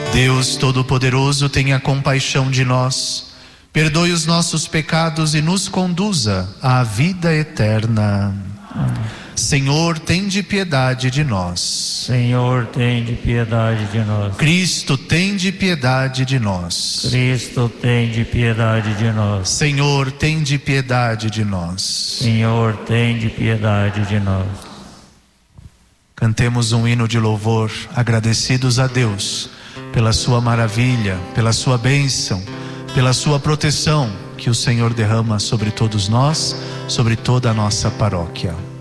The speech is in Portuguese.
Deus Todo-Poderoso, tenha compaixão de nós, perdoe os nossos pecados e nos conduza à vida eterna. Senhor, tende piedade de nós. Senhor, tende piedade de nós. Cristo, tende piedade de nós. Cristo, tende piedade de nós. Senhor, tende piedade de nós. Senhor, tende piedade de nós. Cantemos um hino de louvor, agradecidos a Deus pela sua maravilha, pela sua bênção, pela sua proteção que o Senhor derrama sobre todos nós, sobre toda a nossa paróquia.